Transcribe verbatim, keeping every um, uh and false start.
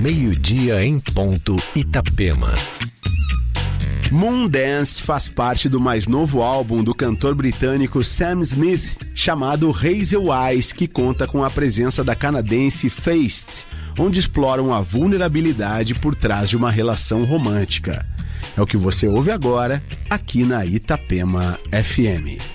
meio-dia em ponto, Itapema. Moondance faz parte do mais novo álbum do cantor britânico Sam Smith, chamado Hazel Eyes, que conta com a presença da canadense Feist, onde exploram a vulnerabilidade por trás de uma relação romântica. É o que você ouve agora, aqui na Itapema F M.